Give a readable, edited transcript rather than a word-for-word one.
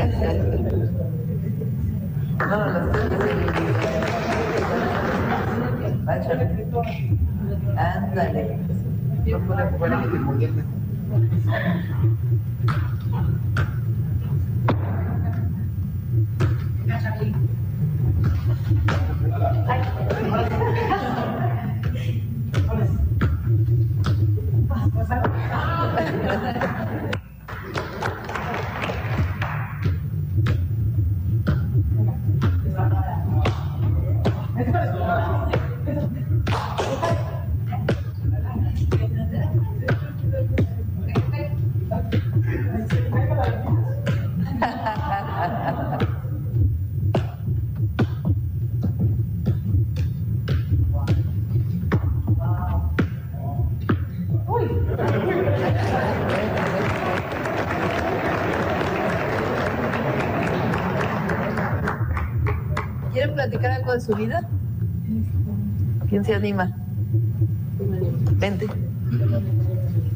No, los tres de ándale. No puede jugar el moviendo. ¿Quieren platicar algo de su vida? ¿Quién se anima? Vente.